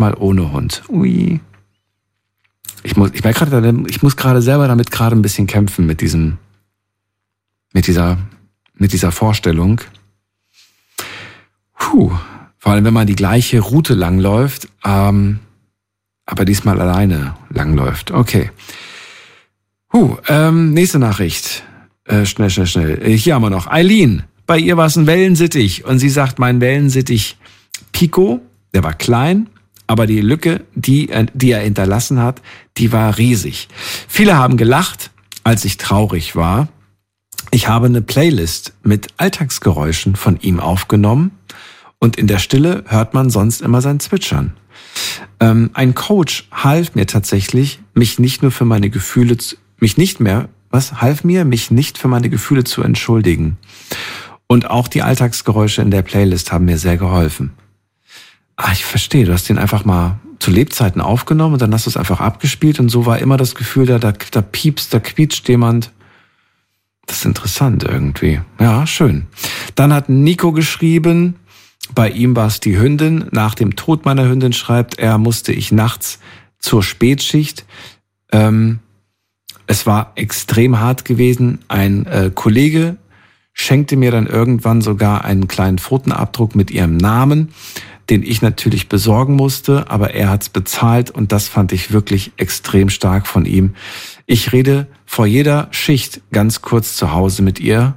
mal ohne Hund. Ui. Ich muss gerade selber damit gerade ein bisschen kämpfen mit dieser Vorstellung. Vor allem, wenn man die gleiche Route langläuft, aber diesmal alleine langläuft. Okay. Nächste Nachricht. Schnell. Hier haben wir noch Eileen. Bei ihr war es ein Wellensittich und sie sagt, mein Wellensittich Pico, der war klein, aber die Lücke, die er hinterlassen hat, die war riesig. Viele haben gelacht, als ich traurig war. Ich habe eine Playlist mit Alltagsgeräuschen von ihm aufgenommen und in der Stille hört man sonst immer sein Zwitschern. Ein Coach half mir tatsächlich, mich nicht für meine Gefühle zu entschuldigen. Und auch die Alltagsgeräusche in der Playlist haben mir sehr geholfen. Ich verstehe, du hast den einfach mal zu Lebzeiten aufgenommen und dann hast du es einfach abgespielt und so war immer das Gefühl, da piepst, da quietscht jemand. Das ist interessant irgendwie. Ja, schön. Dann hat Nico geschrieben, bei ihm war es die Hündin. Nach dem Tod meiner Hündin, schreibt er, musste ich nachts zur Spätschicht. Es war extrem hart gewesen. Ein Kollege schenkte mir dann irgendwann sogar einen kleinen Pfotenabdruck mit ihrem Namen, den ich natürlich besorgen musste, aber er hat's bezahlt und das fand ich wirklich extrem stark von ihm. Ich rede vor jeder Schicht ganz kurz zu Hause mit ihr.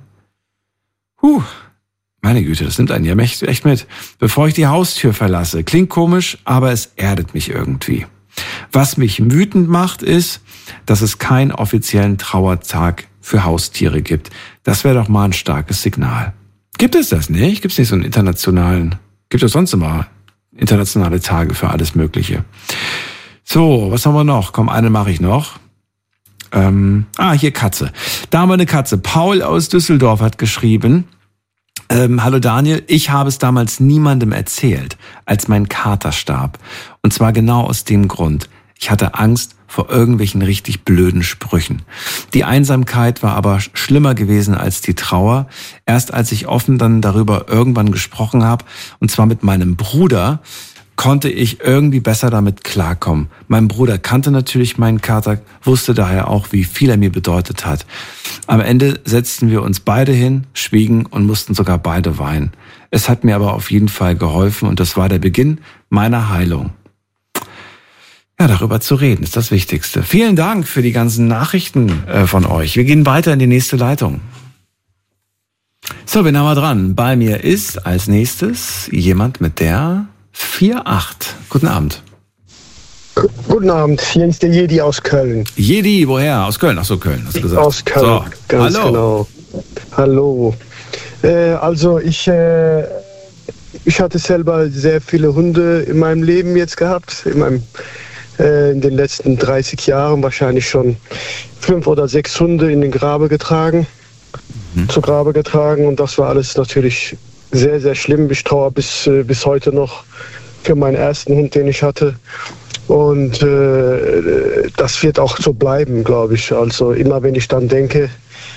Meine Güte, das nimmt einen ja echt mit. Bevor ich die Haustür verlasse. Klingt komisch, aber es erdet mich irgendwie. Was mich wütend macht, ist, dass es keinen offiziellen Trauertag für Haustiere gibt. Das wäre doch mal ein starkes Signal. Gibt es das nicht? Gibt es nicht so einen internationalen... Gibt es sonst immer internationale Tage für alles Mögliche. So, was haben wir noch? Komm, eine mache ich noch. Hier Katze. Da haben wir eine Katze. Paul aus Düsseldorf hat geschrieben, hallo Daniel, ich habe es damals niemandem erzählt, als mein Kater starb. Und zwar genau aus dem Grund. Ich hatte Angst vor irgendwelchen richtig blöden Sprüchen. Die Einsamkeit war aber schlimmer gewesen als die Trauer. Erst als ich offen dann darüber irgendwann gesprochen habe, und zwar mit meinem Bruder, konnte ich irgendwie besser damit klarkommen. Mein Bruder kannte natürlich meinen Kater, wusste daher auch, wie viel er mir bedeutet hat. Am Ende setzten wir uns beide hin, schwiegen und mussten sogar beide weinen. Es hat mir aber auf jeden Fall geholfen und das war der Beginn meiner Heilung. Ja, darüber zu reden ist das Wichtigste. Vielen Dank für die ganzen Nachrichten von euch. Wir gehen weiter in die nächste Leitung. So, wen haben wir dran? Bei mir ist als nächstes jemand mit der 48. Guten Abend. Guten Abend, hier ist der Jedi aus Köln. Jedi, woher? Aus Köln? Ach so, Köln, hast du gesagt. Aus Köln, so. Ganz hallo. Genau. Hallo. Also ich hatte selber sehr viele Hunde in meinem Leben jetzt gehabt, in den letzten 30 Jahren wahrscheinlich schon 5 oder 6 Hunde in den Grabe getragen, zu Grabe getragen und das war alles natürlich sehr, sehr schlimm. Ich trauere bis heute noch für meinen ersten Hund, den ich hatte. Und das wird auch so bleiben, glaube ich. Also immer wenn ich dann denke,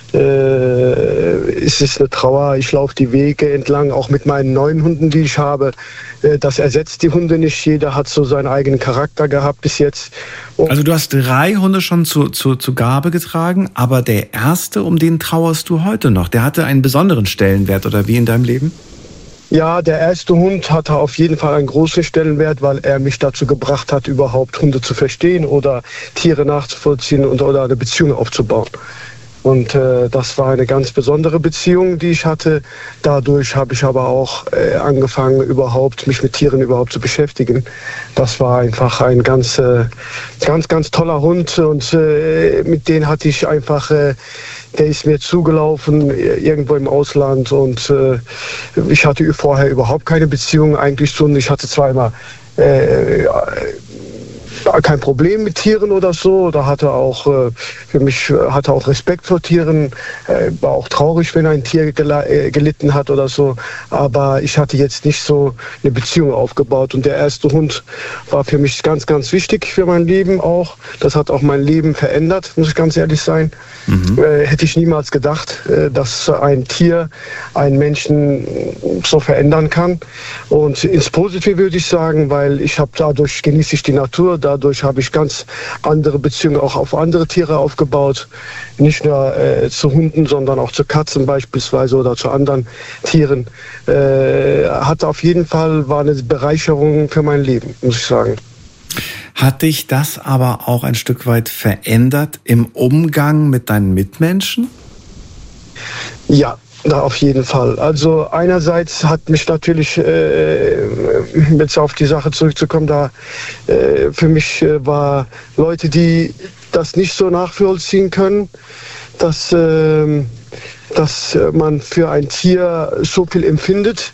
es ist eine Trauer, ich laufe die Wege entlang, auch mit meinen neuen Hunden, die ich habe. Das ersetzt die Hunde nicht, jeder hat so seinen eigenen Charakter gehabt bis jetzt. Und also du hast 3 Hunde schon zu Grabe getragen, aber der erste, um den trauerst du heute noch, der hatte einen besonderen Stellenwert oder wie in deinem Leben? Ja, der erste Hund hatte auf jeden Fall einen großen Stellenwert, weil er mich dazu gebracht hat, überhaupt Hunde zu verstehen oder Tiere nachzuvollziehen oder eine Beziehung aufzubauen. Und das war eine ganz besondere Beziehung, die ich hatte. Dadurch habe ich aber auch angefangen, mich mit Tieren überhaupt zu beschäftigen. Das war einfach ein ganz toller Hund und mit dem hatte ich einfach, der ist mir zugelaufen irgendwo im Ausland und ich hatte vorher überhaupt keine Beziehung eigentlich zu. Ich hatte zwar immer kein Problem mit Tieren oder so. Da hatte auch hatte auch Respekt vor Tieren. War auch traurig, wenn ein Tier gelitten hat oder so. Aber ich hatte jetzt nicht so eine Beziehung aufgebaut. Und der erste Hund war für mich ganz, ganz wichtig für mein Leben auch. Das hat auch mein Leben verändert, muss ich ganz ehrlich sein. Hätte ich niemals gedacht, dass ein Tier einen Menschen so verändern kann. Und ins Positive würde ich sagen, weil dadurch genieße ich die Natur, dadurch habe ich ganz andere Beziehungen auch auf andere Tiere aufgebaut. Nicht nur zu Hunden, sondern auch zu Katzen beispielsweise oder zu anderen Tieren. War eine Bereicherung für mein Leben, muss ich sagen. Hat dich das aber auch ein Stück weit verändert im Umgang mit deinen Mitmenschen? Ja, auf jeden Fall. Also einerseits hat mich natürlich, jetzt auf die Sache zurückzukommen, für mich war Leute, die das nicht so nachvollziehen können, dass man für ein Tier so viel empfindet.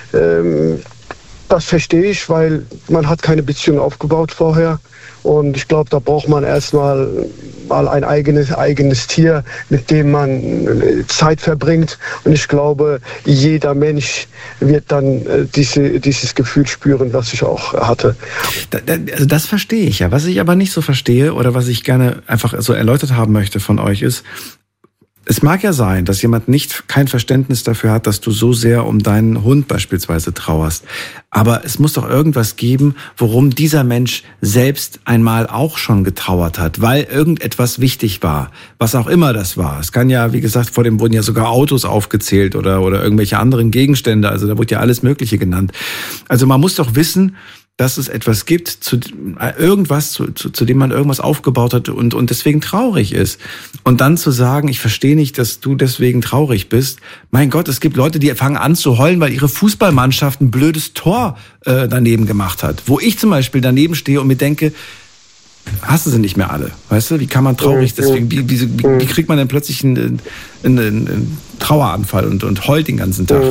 Das verstehe ich, weil man hat keine Beziehung aufgebaut vorher. Und ich glaube, da braucht man erstmal ein eigenes Tier, mit dem man Zeit verbringt. Und ich glaube, jeder Mensch wird dann dieses Gefühl spüren, was ich auch hatte. Also das verstehe ich ja. Was ich aber nicht so verstehe oder was ich gerne einfach so erläutert haben möchte von euch ist, es mag ja sein, dass jemand kein Verständnis dafür hat, dass du so sehr um deinen Hund beispielsweise trauerst. Aber es muss doch irgendwas geben, worum dieser Mensch selbst einmal auch schon getrauert hat, weil irgendetwas wichtig war, was auch immer das war. Es kann ja, wie gesagt, vor dem wurden ja sogar Autos aufgezählt oder irgendwelche anderen Gegenstände. Also da wurde ja alles Mögliche genannt. Also man muss doch wissen, dass es etwas gibt, zu dem man irgendwas aufgebaut hat und deswegen traurig ist. Und dann zu sagen, ich verstehe nicht, dass du deswegen traurig bist. Mein Gott, es gibt Leute, die fangen an zu heulen, weil ihre Fußballmannschaft ein blödes Tor daneben gemacht hat. Wo ich zum Beispiel daneben stehe und mir denke, hassen sie nicht mehr alle. Weißt du, wie kann man traurig, deswegen, wie kriegt man denn plötzlich einen Traueranfall und heult den ganzen Tag?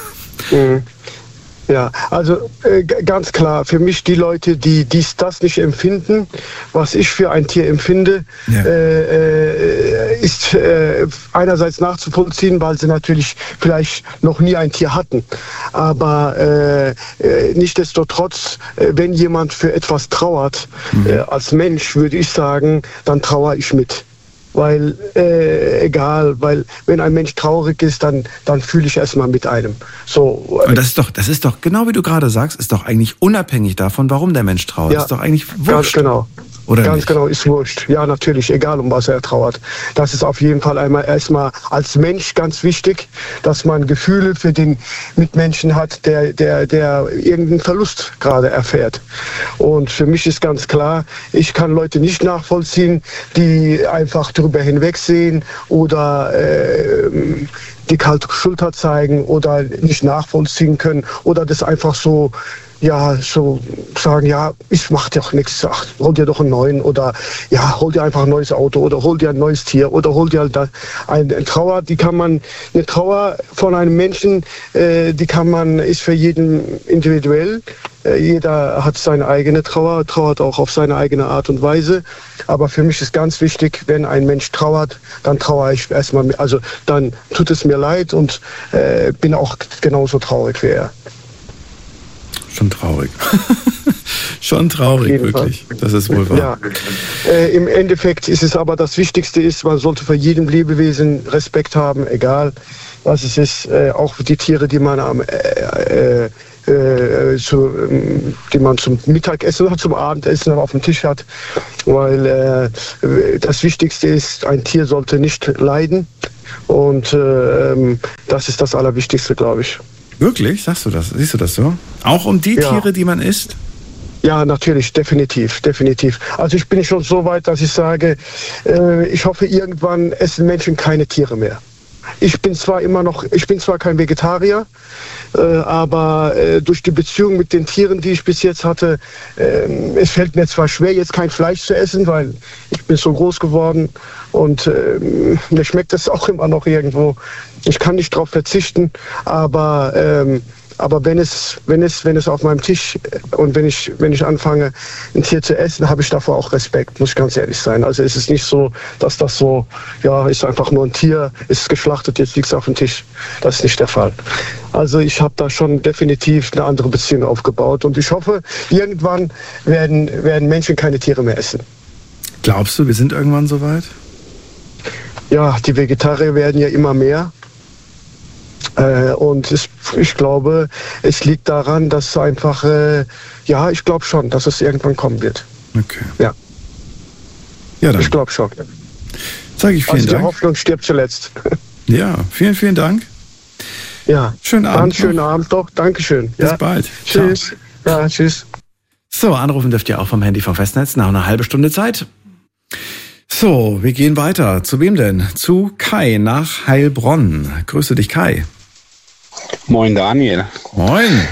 Ja, also ganz klar, für mich die Leute, die das nicht empfinden, was ich für ein Tier empfinde, ist einerseits nachzuvollziehen, weil sie natürlich vielleicht noch nie ein Tier hatten. Aber nichtsdestotrotz, wenn jemand für etwas trauert, als Mensch würde ich sagen, dann trauere ich mit. Weil, weil wenn ein Mensch traurig ist, dann fühle ich erstmal mit einem. So. Und das ist doch, genau wie du gerade sagst, ist doch eigentlich unabhängig davon, warum der Mensch trauert. Ja, das ist doch eigentlich wurscht. Ganz genau. Oder ganz nicht? Genau, ist wurscht. Ja, natürlich, egal um was er trauert. Das ist auf jeden Fall erstmal als Mensch ganz wichtig, dass man Gefühle für den Mitmenschen hat, der irgendeinen Verlust gerade erfährt. Und für mich ist ganz klar, ich kann Leute nicht nachvollziehen, die einfach drüber hinwegsehen oder die kalte Schulter zeigen oder nicht nachvollziehen können oder das einfach so sagen, ja, ich mach dir doch nichts, ach, hol dir doch einen neuen oder ja, hol dir einfach ein neues Auto oder hol dir ein neues Tier oder hol dir halt eine Trauer, eine Trauer von einem Menschen, ist für jeden individuell. Jeder hat seine eigene Trauer, trauert auch auf seine eigene Art und Weise. Aber für mich ist ganz wichtig, wenn ein Mensch trauert, dann trauere ich erstmal, also dann tut es mir leid und bin auch genauso traurig wie er. Schon traurig. Schon traurig, wirklich. Fall. Das ist wohl wahr. Ja. Im Endeffekt ist es aber das Wichtigste ist, man sollte vor jedem Lebewesen Respekt haben, egal was es ist. Auch die Tiere, die man zum Mittagessen oder zum Abendessen auf dem Tisch hat. Weil das Wichtigste ist, ein Tier sollte nicht leiden. Und das ist das Allerwichtigste, glaube ich. Wirklich? Sagst du das? Siehst du das so? Auch um die Tiere, die man isst? Ja, natürlich, definitiv. Also ich bin schon so weit, dass ich sage, ich hoffe, irgendwann essen Menschen keine Tiere mehr. Ich bin zwar kein Vegetarier, aber durch die Beziehung mit den Tieren, die ich bis jetzt hatte, es fällt mir zwar schwer, jetzt kein Fleisch zu essen, weil ich bin so groß geworden und mir schmeckt es auch immer noch irgendwo. Ich kann nicht drauf verzichten, aber aber wenn es auf meinem Tisch und wenn ich anfange, ein Tier zu essen, habe ich davor auch Respekt, muss ich ganz ehrlich sein. Also es ist nicht so, dass das so, ja, ist einfach nur ein Tier, ist geschlachtet, jetzt liegt es auf dem Tisch. Das ist nicht der Fall. Also ich habe da schon definitiv eine andere Beziehung aufgebaut und ich hoffe, irgendwann werden Menschen keine Tiere mehr essen. Glaubst du, wir sind irgendwann soweit? Ja, die Vegetarier werden ja immer mehr. Und ich glaube, es liegt daran, dass einfach, ich glaube schon, dass es irgendwann kommen wird. Okay. Ja. Ja, dann. Ich glaube schon. Sag ich vielen Dank. Die Hoffnung stirbt zuletzt. Ja, vielen, vielen Dank. Ja. Schönen Abend. Dann schönen Abend doch. Dankeschön. Bis bald. Tschüss. Ciao. Ja, tschüss. So, anrufen dürft ihr auch vom Handy vom Festnetz nach einer halben Stunde Zeit. So, wir gehen weiter. Zu wem denn? Zu Kai nach Heilbronn. Grüße dich, Kai. Moin, Daniel. Moin.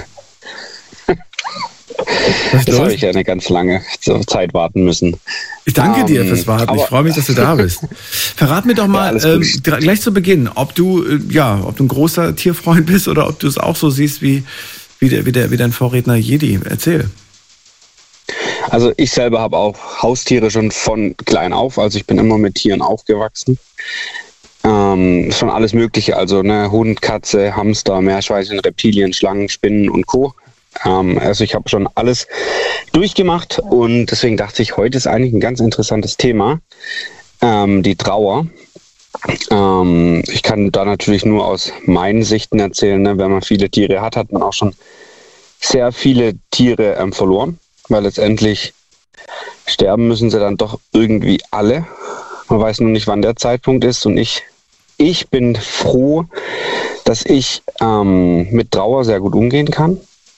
Jetzt habe ich ja eine ganz lange Zeit warten müssen. Ich danke dir fürs Warten. Ich freue mich, dass du da bist. Verrat mir doch mal gleich zu Beginn, ob du ein großer Tierfreund bist oder ob du es auch so siehst wie dein Vorredner Jedi. Erzähl. Also ich selber habe auch Haustiere schon von klein auf. Also ich bin immer mit Tieren aufgewachsen. Schon alles Mögliche. Also Hund, Katze, Hamster, Meerschweinchen, Reptilien, Schlangen, Spinnen und Co. Also ich habe schon alles durchgemacht und deswegen dachte ich, heute ist eigentlich ein ganz interessantes Thema, die Trauer. Ich kann da natürlich nur aus meinen Sichten erzählen, wenn man viele Tiere hat, hat man auch schon sehr viele Tiere verloren, weil letztendlich sterben müssen sie dann doch irgendwie alle. Man weiß nur nicht, wann der Zeitpunkt ist und ich bin froh, dass ich mit Trauer sehr gut umgehen kann.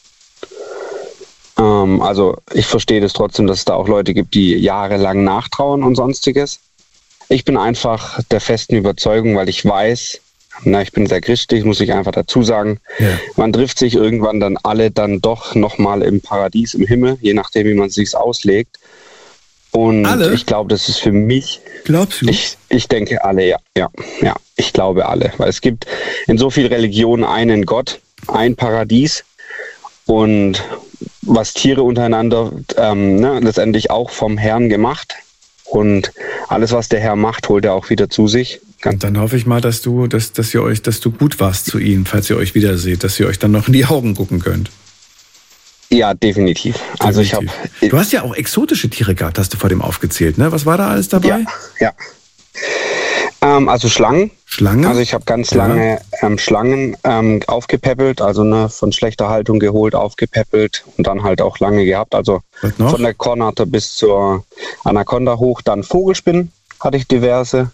Also ich verstehe das trotzdem, dass es da auch Leute gibt, die jahrelang nachtrauern und Sonstiges. Ich bin einfach der festen Überzeugung, weil ich weiß, ich bin sehr christlich, muss ich einfach dazu sagen, man trifft sich irgendwann dann alle dann doch nochmal im Paradies, im Himmel, je nachdem, wie man es sich auslegt. Und alle? Ich glaube, das ist für mich... Glaubst du? Ich denke alle, ja. Ich glaube alle, weil es gibt in so vielen Religionen einen Gott, ein Paradies und was Tiere untereinander letztendlich auch vom Herrn gemacht und alles, was der Herr macht, holt er auch wieder zu sich. Und dann hoffe ich mal, dass du gut warst zu ihm, falls ihr euch wieder seht, dass ihr euch dann noch in die Augen gucken könnt. Ja, definitiv. Also du hast ja auch exotische Tiere gehabt, hast du vor dem aufgezählt, ne? Was war da alles dabei? Ja. Also Schlangen. Schlangen? Also ich habe ganz lange Schlangen aufgepäppelt, also von schlechter Haltung geholt, aufgepäppelt und dann halt auch lange gehabt. Also von der Kornatter bis zur Anaconda hoch. Dann Vogelspinnen hatte ich diverse.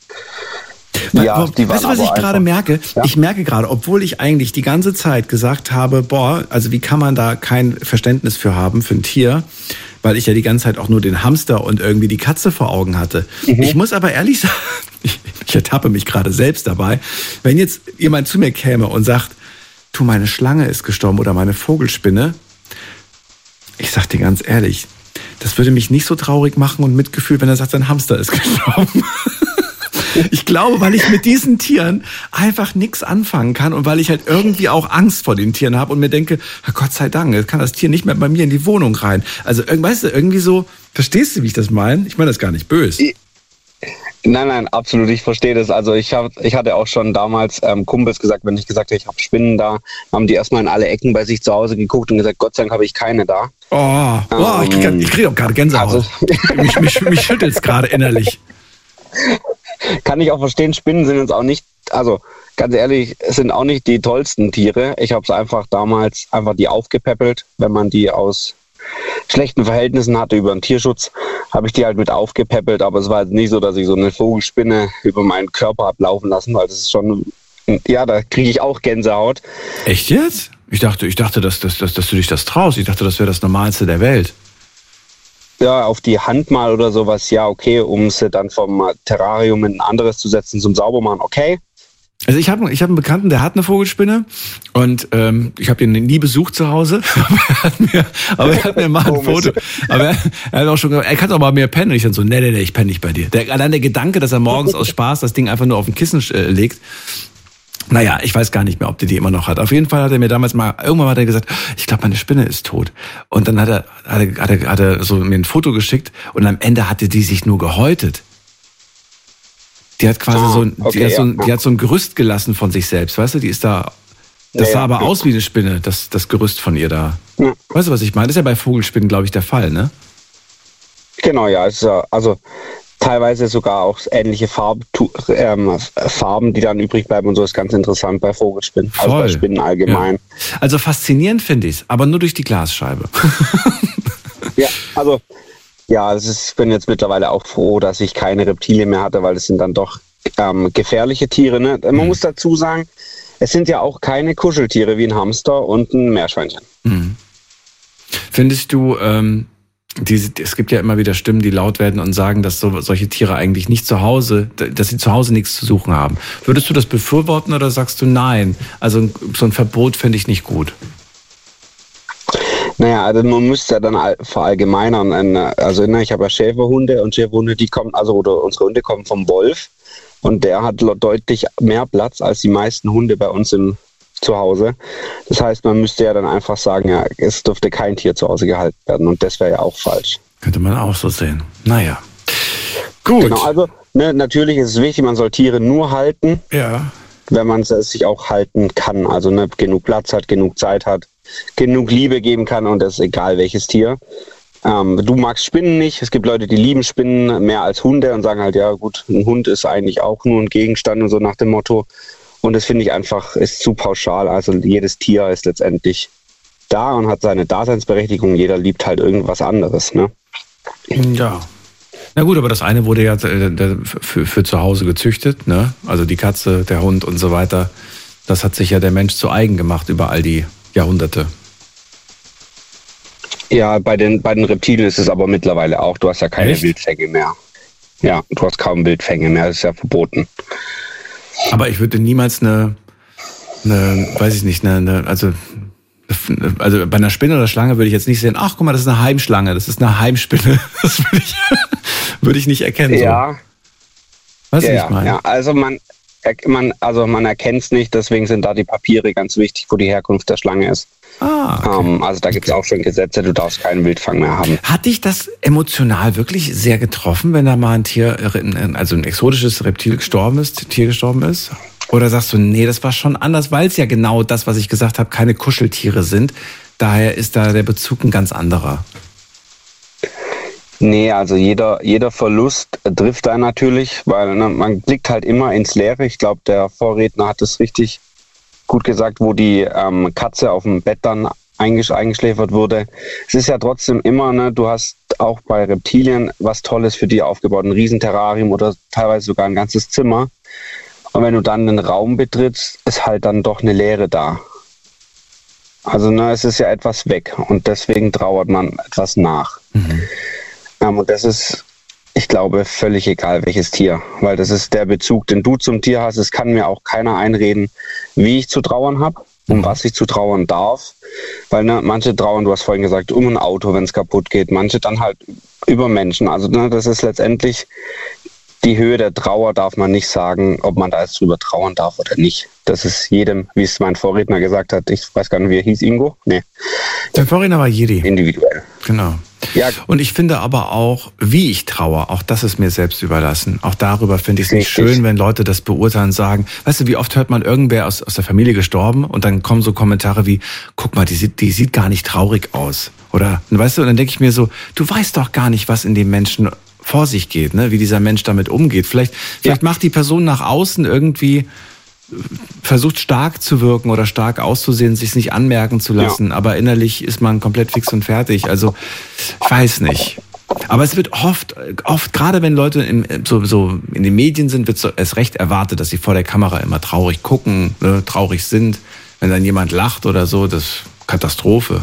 Ja, die waren weißt du, was ich gerade merke? Ja? Ich merke gerade, obwohl ich eigentlich die ganze Zeit gesagt habe, also wie kann man da kein Verständnis für haben, für ein Tier, weil ich ja die ganze Zeit auch nur den Hamster und irgendwie die Katze vor Augen hatte. Mhm. Ich muss aber ehrlich sagen, ich ertappe mich gerade selbst dabei, wenn jetzt jemand zu mir käme und sagt, du, meine Schlange ist gestorben oder meine Vogelspinne, ich sag dir ganz ehrlich, das würde mich nicht so traurig machen und Mitgefühl, wenn er sagt, sein Hamster ist gestorben. Ich glaube, weil ich mit diesen Tieren einfach nichts anfangen kann und weil ich halt irgendwie auch Angst vor den Tieren habe und mir denke, Gott sei Dank, jetzt kann das Tier nicht mehr bei mir in die Wohnung rein. Also, weißt du, irgendwie so, verstehst du, wie ich das meine? Ich meine das gar nicht böse. Nein, absolut, ich verstehe das. Also ich hatte auch schon damals Kumpels gesagt, wenn ich gesagt habe, ich habe Spinnen da, haben die erstmal in alle Ecken bei sich zu Hause geguckt und gesagt, Gott sei Dank habe ich keine da. Ich kriege auch gerade Gänsehaut. Also, mich schüttelt es gerade innerlich. Kann ich auch verstehen, Spinnen sind uns auch nicht, also ganz ehrlich, sind auch nicht die tollsten Tiere. Ich habe es einfach damals die aufgepäppelt, wenn man die aus schlechten Verhältnissen hatte über den Tierschutz, habe ich die halt mit aufgepäppelt, aber es war jetzt nicht so, dass ich so eine Vogelspinne über meinen Körper habe laufen lassen, weil das ist schon, da kriege ich auch Gänsehaut. Echt jetzt? Ich dachte, dass du dich das traust. Ich dachte, das wäre das Normalste der Welt. Ja, auf die Hand mal oder sowas, ja, okay, um sie dann vom Terrarium in ein anderes zu setzen zum Saubermachen, okay. Also ich hab einen Bekannten, der hat eine Vogelspinne und ich habe ihn nie besucht zu Hause, aber er hat mir mal ein Foto, aber er hat auch schon gesagt, er kann doch mal mehr pennen und ich dann so, nee, ich penne nicht bei dir. Allein der Gedanke, dass er morgens aus Spaß das Ding einfach nur auf ein Kissen legt, Naja, ich weiß gar nicht mehr, ob die immer noch hat. Auf jeden Fall hat er mir damals irgendwann hat er gesagt, ich glaube, meine Spinne ist tot. Und dann hat er so mir ein Foto geschickt und am Ende hatte die sich nur gehäutet. Die hat quasi die hat so ein Gerüst gelassen von sich selbst, weißt du, die ist da, das sah aber aus wie eine Spinne, das Gerüst von ihr da. Ja. Weißt du, was ich meine? Das ist ja bei Vogelspinnen, glaube ich, der Fall, ne? Genau, ja, es ist also teilweise sogar auch ähnliche Farben, die dann übrig bleiben und so, ist ganz interessant bei Vogelspinnen, Voll. Also bei Spinnen allgemein. Ja. Also faszinierend finde ich es, aber nur durch die Glasscheibe. Ja, also ich bin jetzt mittlerweile auch froh, dass ich keine Reptilien mehr hatte, weil das sind dann doch gefährliche Tiere. Ne? Man muss dazu sagen, es sind ja auch keine Kuscheltiere wie ein Hamster und ein Meerschweinchen. Mhm. Findest du, es gibt ja immer wieder Stimmen, die laut werden und sagen, dass solche Tiere eigentlich nicht dass sie zu Hause nichts zu suchen haben. Würdest du das befürworten oder sagst du nein? Also so ein Verbot finde ich nicht gut. Naja, also man müsste ja dann verallgemeinern. Also ich habe ja Schäferhunde und Schäferhunde, oder unsere Hunde kommen vom Wolf und der hat deutlich mehr Platz als die meisten Hunde bei uns zu Hause. Das heißt, man müsste ja dann einfach sagen, ja, es dürfte kein Tier zu Hause gehalten werden und das wäre ja auch falsch. Könnte man auch so sehen. Naja, gut. Genau, also natürlich ist es wichtig, man soll Tiere nur halten, wenn man es sich auch halten kann. Also genug Platz hat, genug Zeit hat, genug Liebe geben kann und das ist egal welches Tier. Du magst Spinnen nicht. Es gibt Leute, die lieben Spinnen mehr als Hunde und sagen halt, ja gut, ein Hund ist eigentlich auch nur ein Gegenstand und so nach dem Motto. Und das finde ich einfach, ist zu pauschal. Also jedes Tier ist letztendlich da und hat seine Daseinsberechtigung. Jeder liebt halt irgendwas anderes, ne? Ja. Na gut, aber das eine wurde ja für zu Hause gezüchtet, ne? Also die Katze, der Hund und so weiter. Das hat sich ja der Mensch zu eigen gemacht über all die Jahrhunderte. Ja, bei den Reptilien ist es aber mittlerweile auch. Du hast ja keine Wildfänge mehr. Ja, du hast kaum Wildfänge mehr. Das ist ja verboten. Aber ich würde niemals also bei einer Spinne oder Schlange würde ich jetzt nicht sehen, ach guck mal, das ist eine Heimschlange, das ist eine Heimspinne. Das würde ich nicht erkennen. Ja. So. Weißt du, wie ich meine? Ja, also man erkennt es nicht, deswegen sind da die Papiere ganz wichtig, wo die Herkunft der Schlange ist. Okay. Also da gibt es auch schon Gesetze, du darfst keinen Wildfang mehr haben. Hat dich das emotional wirklich sehr getroffen, wenn da mal ein Tier, also ein exotisches Tier gestorben ist? Oder sagst du, nee, das war schon anders, weil es ja genau das, was ich gesagt habe, keine Kuscheltiere sind. Daher ist da der Bezug ein ganz anderer. Nee, also jeder Verlust trifft da natürlich, weil man blickt halt immer ins Leere. Ich glaube, der Vorredner hat es richtig gut gesagt, wo die Katze auf dem Bett dann eingeschläfert wurde. Es ist ja trotzdem immer, du hast auch bei Reptilien was Tolles für die aufgebaut, ein Riesenterrarium oder teilweise sogar ein ganzes Zimmer. Und wenn du dann einen Raum betrittst, ist halt dann doch eine Leere da. Also es ist ja etwas weg und deswegen trauert man etwas nach. Mhm. Und das ist, ich glaube, völlig egal, welches Tier, weil das ist der Bezug, den du zum Tier hast. Es kann mir auch keiner einreden, wie ich zu trauern habe, um was ich zu trauern darf. Weil manche trauern, du hast vorhin gesagt, um ein Auto, wenn es kaputt geht, manche dann halt über Menschen. Also das ist letztendlich die Höhe der Trauer, darf man nicht sagen, ob man da jetzt drüber trauern darf oder nicht. Das ist jedem, wie es mein Vorredner gesagt hat, ich weiß gar nicht, wie er hieß, Ingo? Nee. Der Vorredner war Jedi. Individuell. Genau. Ja. Und ich finde aber auch, wie ich traue, auch das ist mir selbst überlassen. Auch darüber finde ich es nicht schön, wenn Leute das beurteilen und sagen, weißt du, wie oft hört man irgendwer aus der Familie gestorben und dann kommen so Kommentare wie, guck mal, die sieht gar nicht traurig aus. Oder, weißt du, und dann denke ich mir so, du weißt doch gar nicht, was in dem Menschen vor sich geht, ne? Wie dieser Mensch damit umgeht. Vielleicht macht die Person nach außen irgendwie, versucht stark zu wirken oder stark auszusehen, sich nicht anmerken zu lassen, aber innerlich ist man komplett fix und fertig. Also, ich weiß nicht. Aber es wird oft, gerade wenn Leute so in den Medien sind, wird es recht erwartet, dass sie vor der Kamera immer traurig gucken, ne, traurig sind. Wenn dann jemand lacht oder so, das ist Katastrophe.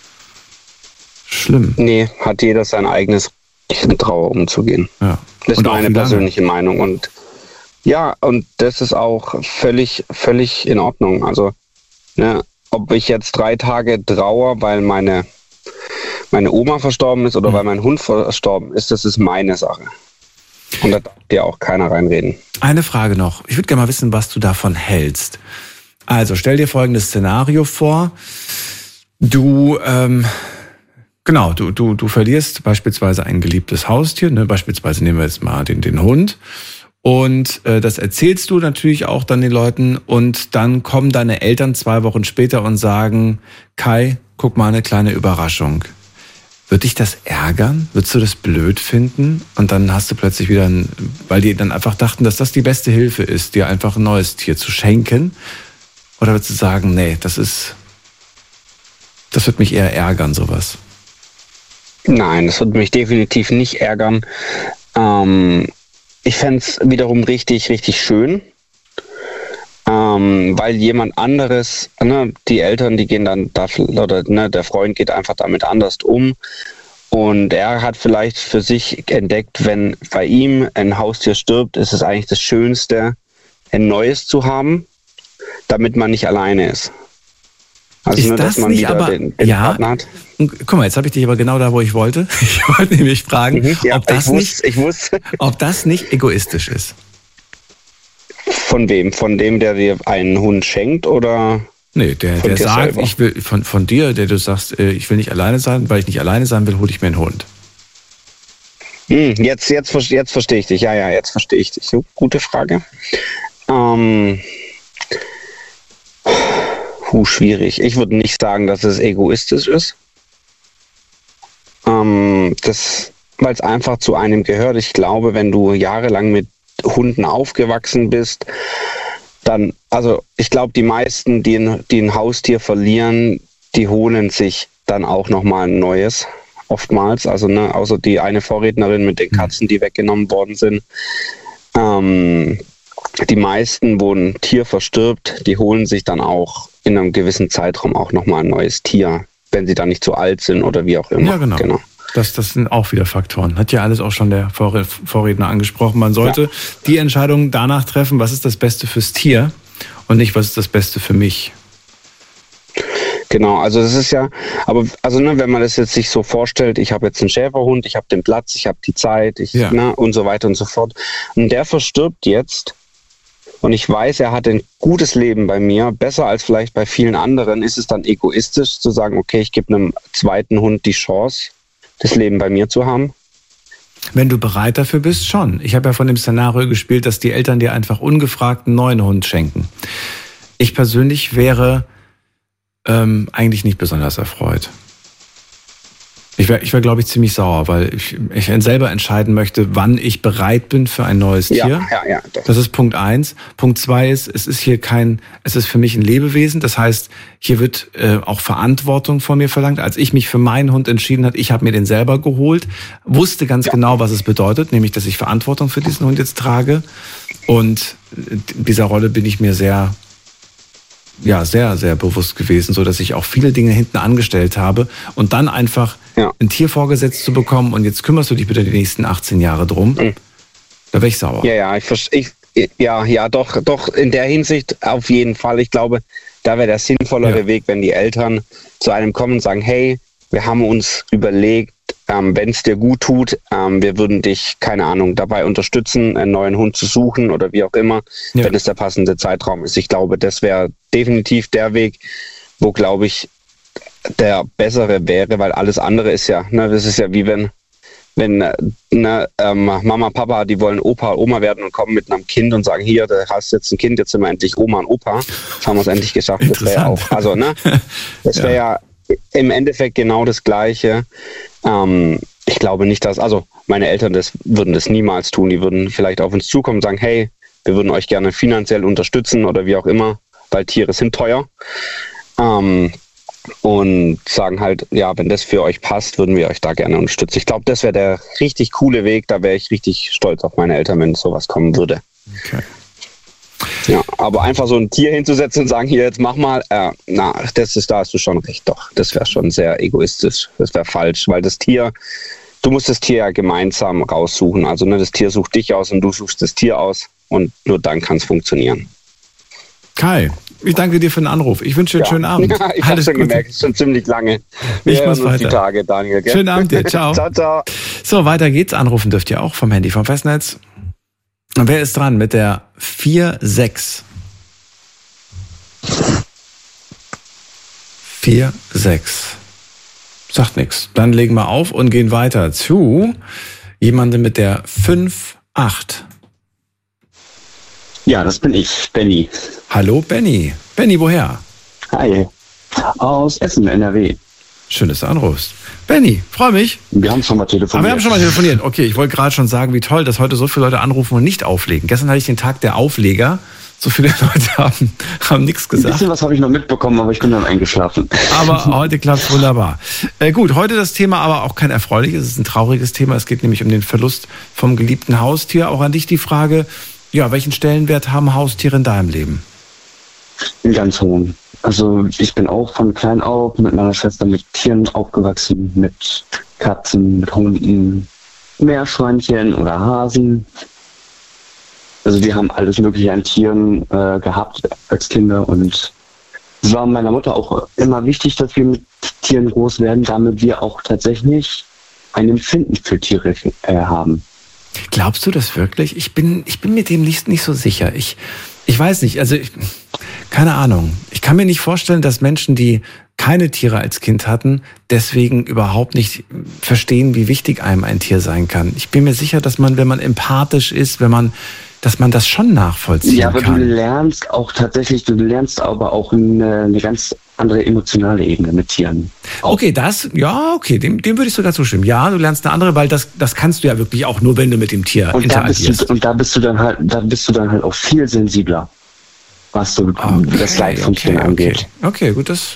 Schlimm. Nee, hat jeder sein eigenes Recht, mit Trauer umzugehen. Ja. Das ist meine persönliche Meinung. Und ja, und das ist auch völlig in Ordnung. Also, ob ich jetzt 3 Tage trauere, weil meine Oma verstorben ist oder weil mein Hund verstorben ist, das ist meine Sache. Und da darf dir auch keiner reinreden. Eine Frage noch. Ich würde gerne mal wissen, was du davon hältst. Also stell dir folgendes Szenario vor. Du verlierst beispielsweise ein geliebtes Haustier, ne? Beispielsweise nehmen wir jetzt mal den Hund. Und das erzählst du natürlich auch dann den Leuten und dann kommen deine Eltern 2 Wochen später und sagen, Kai, guck mal, eine kleine Überraschung. Wird dich das ärgern? Würdest du das blöd finden? Und dann hast du plötzlich wieder, weil die dann einfach dachten, dass das die beste Hilfe ist, dir einfach ein neues Tier zu schenken? Oder würdest du sagen, nee, das wird mich eher ärgern, sowas? Nein, das wird mich definitiv nicht ärgern. Ich fände es wiederum richtig, richtig schön, weil jemand anderes, ne, die Eltern, die gehen dann oder ne, der Freund geht einfach damit anders um und er hat vielleicht für sich entdeckt, wenn bei ihm ein Haustier stirbt, ist es eigentlich das Schönste, ein neues zu haben, damit man nicht alleine ist. Also ist nur, dass man nicht wieder aber, den ja, Partner hat. Guck mal, jetzt habe ich dich aber genau da, wo ich wollte. Ich wollte nämlich fragen, Ja, ob das ob das nicht egoistisch ist. Von wem? Von dem, der dir einen Hund schenkt oder? Nee, der sagt, selber? Ich will von dir, der du sagst, ich will nicht alleine sein, weil ich nicht alleine sein will, hole ich mir einen Hund. Jetzt verstehe ich dich. Ja, jetzt verstehe ich dich. So, gute Frage. Schwierig. Ich würde nicht sagen, dass es egoistisch ist. Weil es einfach zu einem gehört. Ich glaube, wenn du jahrelang mit Hunden aufgewachsen bist, dann, also ich glaube, die meisten, die ein Haustier verlieren, die holen sich dann auch nochmal ein neues. Oftmals, also ne, außer die eine Vorrednerin mit den Katzen, die weggenommen worden sind. Die meisten, wo ein Tier verstirbt, die holen sich dann auch in einem gewissen Zeitraum auch nochmal ein neues Tier, wenn sie dann nicht zu alt sind oder wie auch immer. Ja, genau. Das sind auch wieder Faktoren. Hat ja alles auch schon der Vorredner angesprochen. Man sollte die Entscheidung danach treffen, was ist das Beste fürs Tier und nicht, was ist das Beste für mich. Genau, also das ist ja, aber also ne, wenn man das jetzt sich so vorstellt, ich habe jetzt einen Schäferhund, ich habe den Platz, ich habe die Zeit, und so weiter und so fort. Und der verstirbt jetzt. Und ich weiß, er hat ein gutes Leben bei mir, besser als vielleicht bei vielen anderen. Ist es dann egoistisch zu sagen, okay, ich gebe einem zweiten Hund die Chance, das Leben bei mir zu haben? Wenn du bereit dafür bist, schon. Ich habe ja von dem Szenario gespielt, dass die Eltern dir einfach ungefragt einen neuen Hund schenken. Ich persönlich wäre eigentlich nicht besonders erfreut. Ich wäre, glaube ich, ziemlich sauer, weil ich selber entscheiden möchte, wann ich bereit bin für ein neues Tier. Ja. Das ist Punkt 1. Punkt 2 ist, es ist für mich ein Lebewesen. Das heißt, hier wird auch Verantwortung von mir verlangt. Als ich mich für meinen Hund entschieden habe, ich habe mir den selber geholt, wusste ganz genau, was es bedeutet, nämlich, dass ich Verantwortung für diesen Hund jetzt trage. Und dieser Rolle bin ich mir sehr, sehr bewusst gewesen, so dass ich auch viele Dinge hinten angestellt habe und dann einfach ein Tier vorgesetzt zu bekommen und jetzt kümmerst du dich bitte die nächsten 18 Jahre drum. Da wäre ich sauer. Doch, in der Hinsicht auf jeden Fall. Ich glaube, da wäre der sinnvollere Weg, wenn die Eltern zu einem kommen und sagen, hey, wir haben uns überlegt, wenn es dir gut tut, wir würden dich, keine Ahnung, dabei unterstützen, einen neuen Hund zu suchen oder wie auch immer, wenn es der passende Zeitraum ist. Ich glaube, das wäre definitiv der Weg, wo, glaube ich, der bessere wäre, weil alles andere ist ja, ne, das ist ja wie wenn Mama, Papa, die wollen Opa, Oma werden und kommen mit einem Kind und sagen, hier, du hast jetzt ein Kind, jetzt sind wir endlich Oma und Opa. Jetzt haben wir es endlich geschafft. Das wäre ja auch, also, ne, das wäre ja im Endeffekt genau das Gleiche. Ich glaube nicht, also meine Eltern würden das niemals tun. Die würden vielleicht auf uns zukommen und sagen, hey, wir würden euch gerne finanziell unterstützen oder wie auch immer, weil Tiere sind teuer. Und sagen halt, ja, wenn das für euch passt, würden wir euch da gerne unterstützen. Ich glaube, das wäre der richtig coole Weg. Da wäre ich richtig stolz auf meine Eltern, wenn sowas kommen würde. Okay. Ja, aber einfach so ein Tier hinzusetzen und sagen, hier, jetzt mach mal, da hast du schon recht, doch. Das wäre schon sehr egoistisch. Das wäre falsch, weil du musst das Tier ja gemeinsam raussuchen. Also ne, das Tier sucht dich aus und du suchst das Tier aus und nur dann kann es funktionieren. Kai, ich danke dir für den Anruf. Ich wünsche dir einen schönen Abend. Ja, ich habe schon gemerkt, es ist schon ziemlich lange. Ich muss weiter. Die Tage, Daniel. Gell? Schönen Abend dir. Ciao. Ciao. So, weiter geht's. Anrufen dürft ihr auch vom Handy, vom Festnetz. Und wer ist dran mit der 4-6? 4-6. Sagt nichts. Dann legen wir auf und gehen weiter zu jemandem mit der 5-8. Ja, das bin ich, Benny. Hallo Benny. Benny, woher? Hi. Aus Essen, NRW. Schön, dass du anrufst. Benny, freue mich. Wir haben schon mal telefoniert. Aber wir haben schon mal telefoniert. Okay, ich wollte gerade schon sagen, wie toll, dass heute so viele Leute anrufen und nicht auflegen. Gestern hatte ich den Tag der Aufleger. So viele Leute haben nichts gesagt. Ein bisschen was habe ich noch mitbekommen, aber ich bin dann eingeschlafen. Aber heute klappt es wunderbar. Gut, heute das Thema aber auch kein erfreuliches, es ist ein trauriges Thema. Es geht nämlich um den Verlust vom geliebten Haustier. Auch an dich die Frage, ja, welchen Stellenwert haben Haustiere in deinem Leben? Einen ganz hohen. Also ich bin auch von klein auf mit meiner Schwester mit Tieren aufgewachsen, mit Katzen, mit Hunden, Meerschweinchen oder Hasen. Also wir haben alles Mögliche an Tieren gehabt als Kinder und es war meiner Mutter auch immer wichtig, dass wir mit Tieren groß werden, damit wir auch tatsächlich ein Empfinden für Tiere haben. Glaubst du das wirklich? Ich bin mir dem nicht so sicher. Ich weiß nicht, also keine Ahnung. Ich kann mir nicht vorstellen, dass Menschen, die keine Tiere als Kind hatten, deswegen überhaupt nicht verstehen, wie wichtig einem ein Tier sein kann. Ich bin mir sicher, dass man, wenn man empathisch ist, dass man das schon nachvollziehen kann. Ja, aber du lernst aber auch eine ganz andere emotionale Ebene mit Tieren. Okay, dem würde ich sogar zustimmen. Ja, du lernst eine andere, weil das kannst du ja wirklich auch nur, wenn du mit dem Tier interagierst. Da bist du dann halt auch viel sensibler, was so das Leid von Tieren angeht. Okay, gut, das.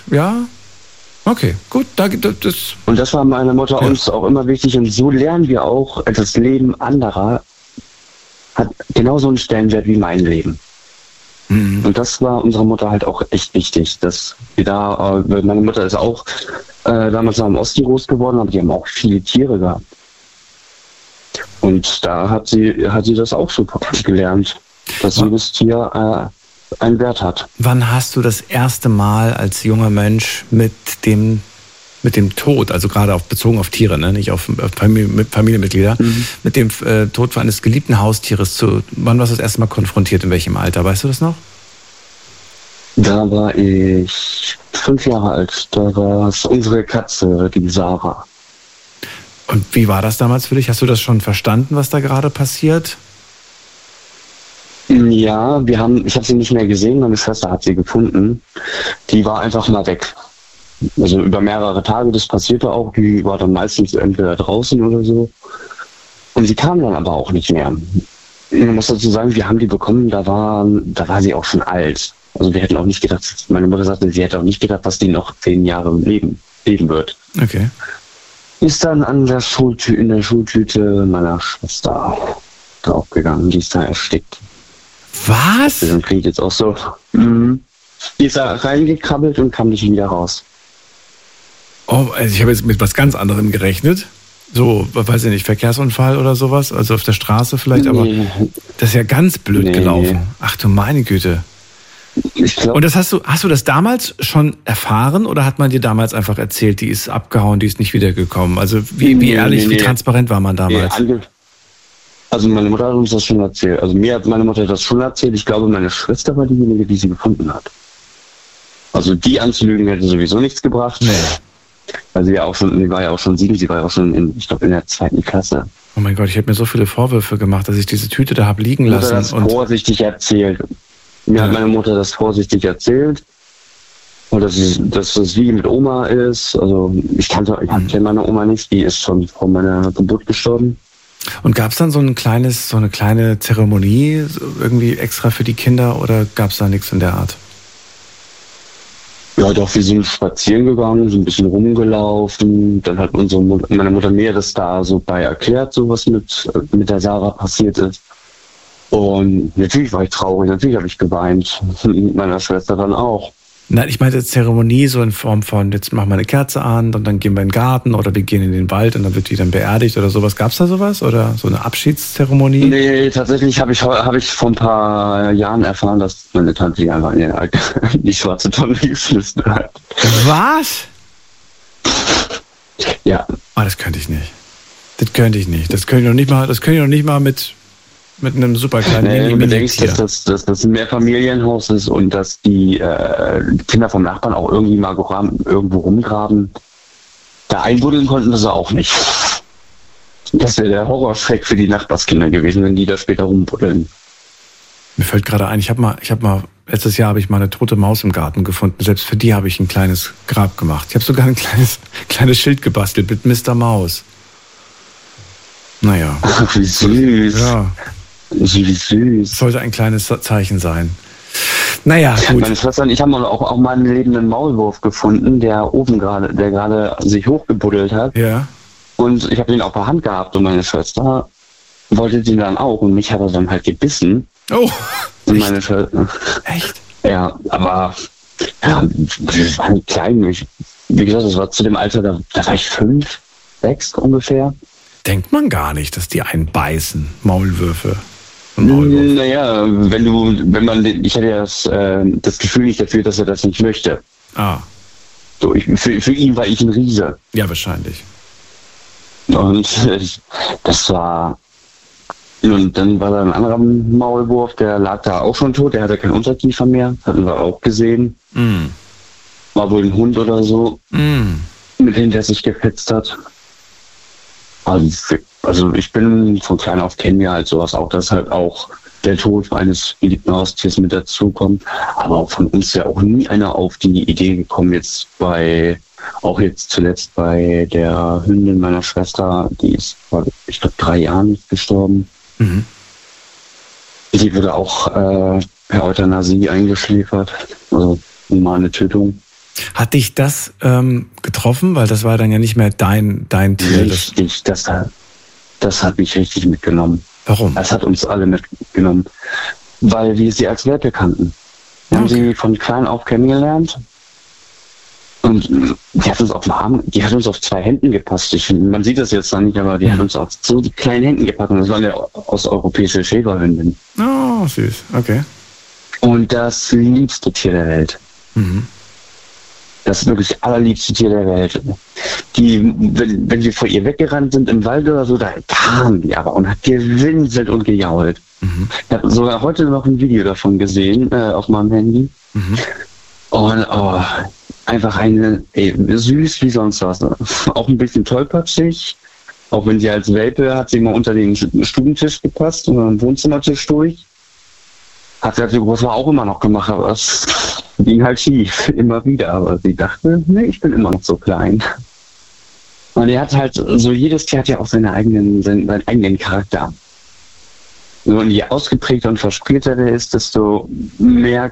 Und das war meiner Mutter uns auch immer wichtig und so lernen wir auch, das Leben anderer hat genauso einen Stellenwert wie mein Leben. Mhm. Und das war unserer Mutter halt auch echt wichtig, dass wir da, meine Mutter ist auch damals noch im Osten groß geworden, aber die haben auch viele Tiere gehabt. Und da hat sie das auch so gelernt, dass jedes Tier einen Wert hat. Wann hast du das erste Mal als junger Mensch mit dem Tod, also gerade bezogen auf Tiere, ne, nicht auf Familienmitglieder, mit dem Tod eines geliebten Haustieres wann warst du das erste Mal konfrontiert, in welchem Alter? Weißt du das noch? Da war ich 5 Jahre alt. Da war es unsere Katze, die Sarah. Und wie war das damals für dich? Hast du das schon verstanden, was da gerade passiert? Ja, ich habe sie nicht mehr gesehen, meine Schwester hat sie gefunden. Die war einfach mal weg. Also über mehrere Tage, das passierte auch, die war dann meistens entweder draußen oder so. Und sie kam dann aber auch nicht mehr. Man muss dazu sagen, wir haben die bekommen, da war sie auch schon alt. Also wir hätten auch nicht gedacht, meine Mutter sagte, sie hätte auch nicht gedacht, dass die noch 10 Jahre leben wird. Okay. Ist dann in der Schultüte meiner Schwester draufgegangen, die ist da erstickt. Was? Das klingt jetzt auch so. Die ist da reingekrabbelt und kam nicht wieder raus. Oh, also ich habe jetzt mit was ganz anderem gerechnet. So, weiß ich nicht, Verkehrsunfall oder sowas, also auf der Straße vielleicht, aber das ist ja ganz blöd gelaufen. Ach du meine Güte. Und das hast du das damals schon erfahren oder hat man dir damals einfach erzählt, die ist abgehauen, die ist nicht wiedergekommen? Also wie ehrlich, wie transparent war man damals? Also meine Mutter hat uns das schon erzählt. Also mir hat meine Mutter das schon erzählt. Ich glaube, meine Schwester war diejenige, die sie gefunden hat. Also die anzulügen hätte sowieso nichts gebracht. Nee. Weil sie war ja auch schon 7, sie war ja auch schon in der 2. Klasse. Oh mein Gott, ich habe mir so viele Vorwürfe gemacht, dass ich diese Tüte da habe liegen lassen. Das vorsichtig erzählt. Mir hat meine Mutter das vorsichtig erzählt. Und dass es wie mit Oma ist. Also ich kenne meine Oma nicht, die ist schon vor meiner Geburt gestorben. Und gab es dann so eine kleine Zeremonie irgendwie extra für die Kinder oder gab es da nichts in der Art? Ja, doch, wir sind spazieren gegangen, so ein bisschen rumgelaufen. Dann hat meine Mutter mir das da so bei erklärt, so was mit der Sarah passiert ist. Und natürlich war ich traurig, natürlich habe ich geweint. Mit meiner Schwester dann auch. Nein, ich meinte Zeremonie so in Form von, jetzt machen wir eine Kerze an und dann gehen wir in den Garten oder wir gehen in den Wald und dann wird die dann beerdigt oder sowas. Gab es da sowas oder so eine Abschiedszeremonie? Nee, tatsächlich habe ich vor ein paar Jahren erfahren, dass meine Tante die einfach in die schwarze Tonne geschmissen hat. Was? Ja. Oh, das könnte ich nicht. Das könnte ich nicht. Das könnte ich noch nicht mal mit einem super kleinen Wenn du bedenkst, dass das ein Mehrfamilienhaus ist und dass die Kinder vom Nachbarn auch irgendwie mal irgendwo rumgraben, da einbuddeln konnten wir sie auch nicht. Das wäre der Horrorschreck für die Nachbarskinder gewesen, wenn die da später rumbuddeln. Mir fällt gerade ein, letztes Jahr habe ich mal eine tote Maus im Garten gefunden. Selbst für die habe ich ein kleines Grab gemacht. Ich habe sogar ein kleines Schild gebastelt mit Mr. Maus. Naja. Ach, wie süß. Ja. Wie süß. Das sollte ein kleines Zeichen sein. Naja, gut. Meine Schwester und ich haben auch mal einen lebenden Maulwurf gefunden, der gerade sich hochgebuddelt hat. Ja. Und ich habe den auf der Hand gehabt und meine Schwester wollte den dann auch und mich hat er dann halt gebissen. Oh. Und meine Schwester. Echt? Ja, aber wir waren klein. Wie gesagt, das war zu dem Alter, da war ich 5, 6 ungefähr. Denkt man gar nicht, dass die einen beißen, Maulwürfe. Naja, ich hatte ja das Gefühl nicht dafür, dass er das nicht möchte. Ah. So, für ihn war ich ein Riese. Ja, wahrscheinlich. Und und dann war da ein anderer Maulwurf, der lag da auch schon tot, der hatte keinen Unterkiefer mehr, hatten wir auch gesehen. Mm. War wohl ein Hund oder so, mit dem der sich gefetzt hat. Also ich bin von klein auf, kennen wir halt sowas auch, dass halt auch der Tod eines geliebten Haustiers mit dazukommt. Aber auch von uns ja auch nie einer auf die Idee gekommen, jetzt zuletzt bei der Hündin meiner Schwester, die ist vor, ich glaube, 3 Jahren gestorben. Mhm. Die wurde auch per Euthanasie eingeschläfert, also humane Tötung. Hat dich das getroffen? Weil das war dann ja nicht mehr dein Tier. Richtig, das hat mich richtig mitgenommen. Warum? Das hat uns alle mitgenommen, weil wir sie als Werte kannten. Wir haben sie von klein auf kennengelernt und die hat uns auf 2 Händen gepasst. Man sieht das jetzt noch nicht, aber die hat uns auf so kleinen Händen gepackt und das war eine osteuropäische Schäferhündin. Oh, süß, okay. Und das liebste Tier der Welt. Mhm. Das wirklich allerliebste Tier der Welt. Die, wenn wir vor ihr weggerannt sind im Wald oder so, da kam die aber und hat gewinselt und gejault. Mhm. Ich habe sogar heute noch ein Video davon gesehen auf meinem Handy. Mhm. Und einfach süß wie sonst was. Auch ein bisschen tollpatschig. Auch wenn sie als Welpe hat sie mal unter den Stubentisch gepasst oder am Wohnzimmertisch durch. Hat sie halt so groß war auch immer noch gemacht, aber es ging halt schief, immer wieder. Aber sie dachte, nee, ich bin immer noch so klein. Und er hat halt, so jedes Tier hat ja auch seinen eigenen Charakter. Und je ausgeprägter und verspielter der ist, desto mehr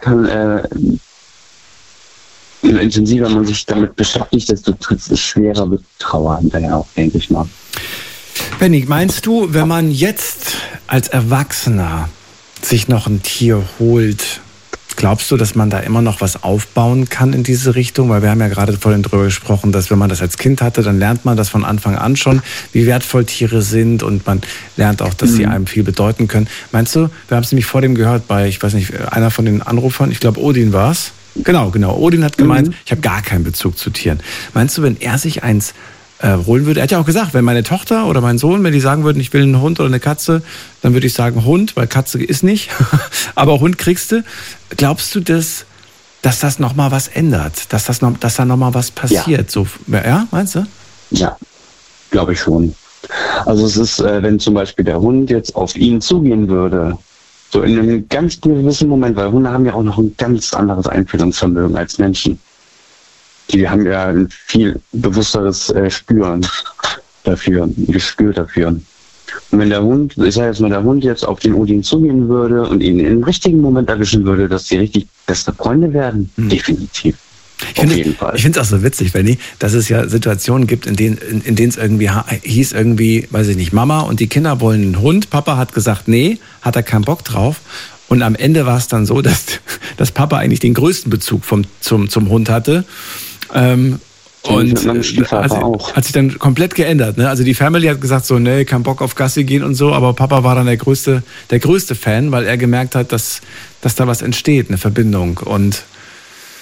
intensiver man sich damit beschäftigt, desto schwerer wird Trauer hinterher auch, denke ich mal. Benni, meinst du, wenn man jetzt als Erwachsener sich noch ein Tier holt, glaubst du, dass man da immer noch was aufbauen kann in diese Richtung? Weil wir haben ja gerade vorhin drüber gesprochen, dass wenn man das als Kind hatte, dann lernt man das von Anfang an schon, wie wertvoll Tiere sind und man lernt auch, dass sie einem viel bedeuten können. Meinst du, wir haben es nämlich vor dem gehört bei, ich weiß nicht, einer von den Anrufern, ich glaube Odin war es. Genau. Odin hat gemeint, ich habe gar keinen Bezug zu Tieren. Meinst du, wenn er sich eins holen würde, er hat ja auch gesagt, wenn meine Tochter oder mein Sohn, wenn die sagen würden, ich will einen Hund oder eine Katze, dann würde ich sagen Hund, weil Katze ist nicht, aber Hund kriegst du. Glaubst du, dass das nochmal was ändert, dass da nochmal was passiert? Ja. So, ja, meinst du? Ja, glaube ich schon. Also es ist, wenn zum Beispiel der Hund jetzt auf ihn zugehen würde, so in einem ganz gewissen Moment, weil Hunde haben ja auch noch ein ganz anderes Einfühlungsvermögen als Menschen. Die haben ja ein viel bewussteres Gespür dafür. Und wenn der Hund, ich sage jetzt mal, der Hund jetzt auf den Odin zugehen würde und ihn im richtigen Moment erwischen würde, dass die richtig beste Freunde werden, definitiv. Ich finde es auch so witzig, Benni, dass es ja Situationen gibt, in denen es irgendwie hieß, weiß ich nicht, Mama und die Kinder wollen einen Hund. Papa hat gesagt, nee, hat er keinen Bock drauf. Und am Ende war es dann so, dass Papa eigentlich den größten Bezug zum Hund hatte. Und hat sich dann komplett geändert. Ne? Also die Family hat gesagt so, nee, kein Bock auf Gassi gehen und so, aber Papa war dann der größte Fan, weil er gemerkt hat, dass da was entsteht, eine Verbindung. Und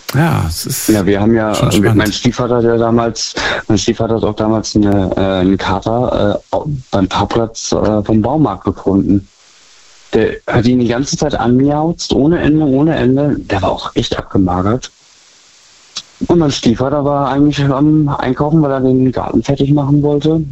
Ja, es ist. Ja, wir haben ja, mein Stiefvater hat auch damals einen Kater beim Parkplatz vom Baumarkt gefunden. Der hat ihn die ganze Zeit anmiauzt, ohne Ende. Der war auch echt abgemagert. Und mein Stiefvater war eigentlich am Einkaufen, weil er den Garten fertig machen wollte.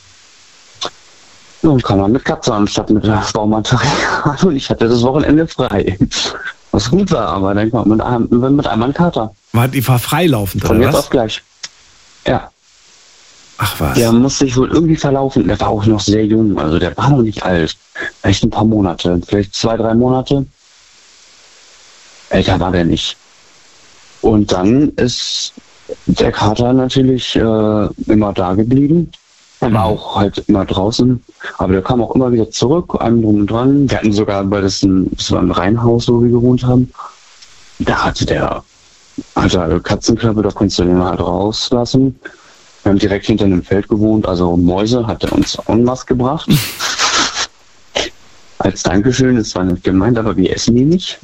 Und kam dann mit Katze anstatt mit Baumaterial. Und ich hatte das Wochenende frei. Was gut war, aber dann kam mit einmal ein Kater. Die war freilaufend, oder was? Von jetzt auf gleich. Ja. Ach was. Der musste sich wohl irgendwie verlaufen. Der war auch noch sehr jung, also der war noch nicht alt. Vielleicht ein paar Monate, vielleicht 2-3 Monate. Älter war der nicht. Und dann ist der Kater natürlich immer da geblieben. Er war auch halt immer draußen, aber der kam auch immer wieder zurück, einem drum und dran. Wir hatten sogar, weil das war ein Reihenhaus, wo wir gewohnt haben, da hatte eine Katzenklappe, da konntest du den halt rauslassen. Wir haben direkt hinter einem Feld gewohnt, also Mäuse hat er uns en masse gebracht. Als Dankeschön, das war nicht gemeint, aber wir essen die nicht.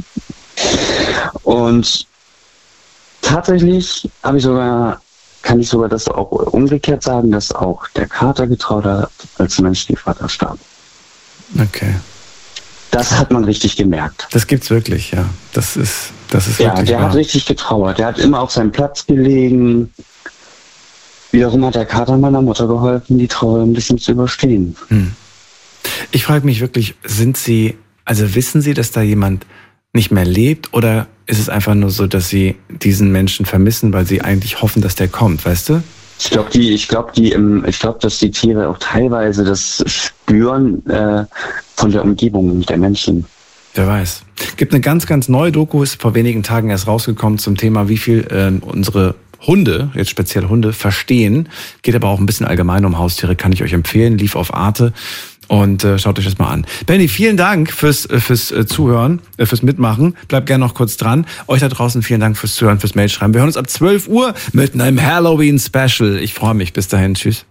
Und tatsächlich kann ich sogar das auch umgekehrt sagen, dass auch der Kater getraut hat, als mein Stiefvater starb. Okay. Das hat man richtig gemerkt. Das gibt's wirklich, ja. Das ist ja, wirklich der wahr. hat richtig getrauert. Der hat immer auf seinem Platz gelegen. Wiederum hat der Kater meiner Mutter geholfen, die Trauer ein bisschen zu überstehen. Ich frage mich wirklich, wissen Sie, dass da jemand nicht mehr lebt, oder ist es einfach nur so, dass Sie diesen Menschen vermissen, weil Sie eigentlich hoffen, dass der kommt, weißt du? Ich glaube, dass die Tiere auch teilweise das spüren von der Umgebung der Menschen. Wer weiß. Gibt eine ganz, ganz neue Doku, ist vor wenigen Tagen erst rausgekommen zum Thema, wie viel unsere Hunde, jetzt speziell Hunde, verstehen. Geht aber auch ein bisschen allgemein um Haustiere, kann ich euch empfehlen. Lief auf Arte. Und schaut euch das mal an. Benny, vielen Dank fürs Zuhören, fürs Mitmachen. Bleibt gerne noch kurz dran. Euch da draußen vielen Dank fürs Zuhören, fürs Mailschreiben. Wir hören uns ab 12 Uhr mit einem Halloween-Special. Ich freue mich. Bis dahin. Tschüss.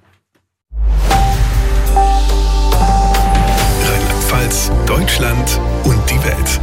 Rheinland-Pfalz, Deutschland und die Welt.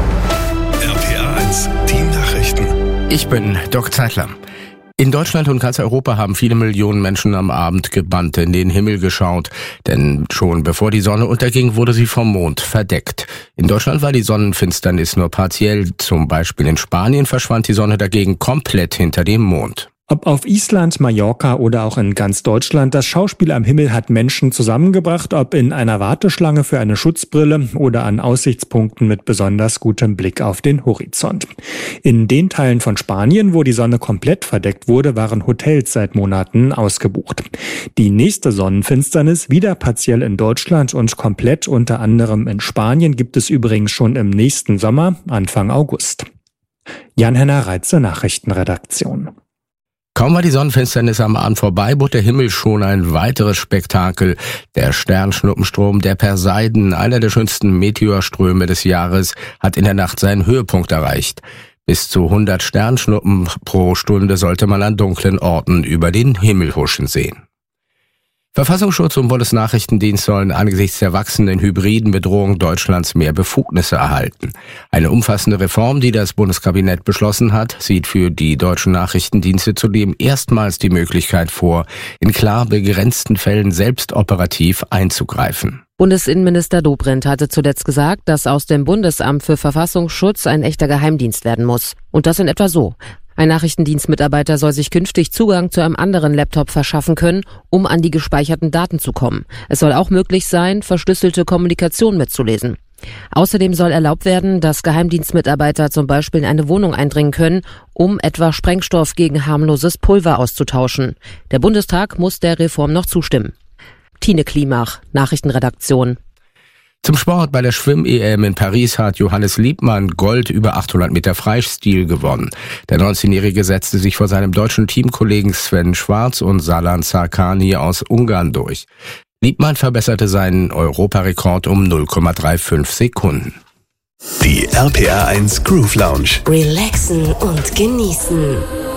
RPA1, die Nachrichten. Ich bin Doc Zeitler. In Deutschland und ganz Europa haben viele Millionen Menschen am Abend gebannt in den Himmel geschaut, denn schon bevor die Sonne unterging, wurde sie vom Mond verdeckt. In Deutschland war die Sonnenfinsternis nur partiell, zum Beispiel in Spanien verschwand die Sonne dagegen komplett hinter dem Mond. Ob auf Island, Mallorca oder auch in ganz Deutschland, das Schauspiel am Himmel hat Menschen zusammengebracht, ob in einer Warteschlange für eine Schutzbrille oder an Aussichtspunkten mit besonders gutem Blick auf den Horizont. In den Teilen von Spanien, wo die Sonne komplett verdeckt wurde, waren Hotels seit Monaten ausgebucht. Die nächste Sonnenfinsternis, wieder partiell in Deutschland und komplett unter anderem in Spanien, gibt es übrigens schon im nächsten Sommer, Anfang August. Jan-Henner Reitze, Nachrichtenredaktion. Kaum war die Sonnenfinsternis am Abend vorbei, bot der Himmel schon ein weiteres Spektakel. Der Sternschnuppenstrom der Perseiden, einer der schönsten Meteorströme des Jahres, hat in der Nacht seinen Höhepunkt erreicht. Bis zu 100 Sternschnuppen pro Stunde sollte man an dunklen Orten über den Himmel huschen sehen. Verfassungsschutz und Bundesnachrichtendienst sollen angesichts der wachsenden hybriden Bedrohung Deutschlands mehr Befugnisse erhalten. Eine umfassende Reform, die das Bundeskabinett beschlossen hat, sieht für die deutschen Nachrichtendienste zudem erstmals die Möglichkeit vor, in klar begrenzten Fällen selbst operativ einzugreifen. Bundesinnenminister Dobrindt hatte zuletzt gesagt, dass aus dem Bundesamt für Verfassungsschutz ein echter Geheimdienst werden muss. Und das in etwa so. Ein Nachrichtendienstmitarbeiter soll sich künftig Zugang zu einem anderen Laptop verschaffen können, um an die gespeicherten Daten zu kommen. Es soll auch möglich sein, verschlüsselte Kommunikation mitzulesen. Außerdem soll erlaubt werden, dass Geheimdienstmitarbeiter zum Beispiel in eine Wohnung eindringen können, um etwa Sprengstoff gegen harmloses Pulver auszutauschen. Der Bundestag muss der Reform noch zustimmen. Tine Klimach, Nachrichtenredaktion. Zum Sport: Bei der Schwimm-EM in Paris hat Johannes Liebmann Gold über 800 Meter Freistil gewonnen. Der 19-Jährige setzte sich vor seinem deutschen Teamkollegen Sven Schwarz und Salan Sarkani aus Ungarn durch. Liebmann verbesserte seinen Europarekord um 0,35 Sekunden. Die RPA1 Groove Lounge. Relaxen und genießen.